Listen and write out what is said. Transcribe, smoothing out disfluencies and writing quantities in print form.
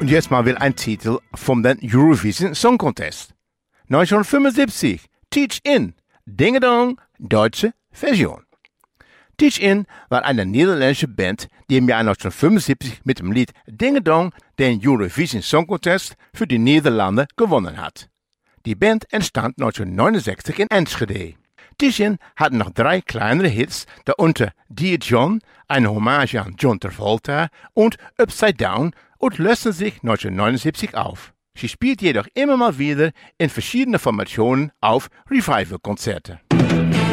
Und jetzt mal wieder ein Titel vom den Eurovision Song Contest. 1975, Teach In, Dingedong, deutsche Version. Teach In war eine niederländische Band, die im Jahr 1975 mit dem Lied Dingedong den Eurovision Song Contest für die Niederlande gewonnen hat. Die Band entstand 1969 in Enschede. Teach In hatten noch 3 kleinere Hits, darunter Dear John, eine Hommage an John Travolta, und Upside Down, und lösten sich 1979 auf. Sie spielt jedoch immer mal wieder in verschiedenen Formationen auf Revival-Konzerten.